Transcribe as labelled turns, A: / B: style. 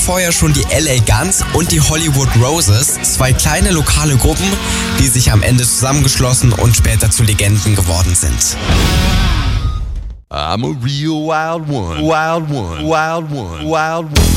A: Vorher schon die LA Guns und die Hollywood Roses, zwei kleine lokale Gruppen, die sich am Ende zusammengeschlossen und später zu Legenden geworden sind.
B: I'm a real wild one, wild one, wild one, wild one.